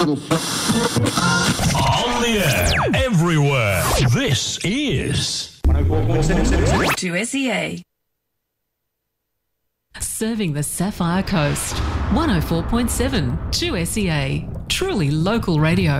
On the air, everywhere. This is 2SEA. Serving the Sapphire Coast. 104.7 2SEA. Truly local radio.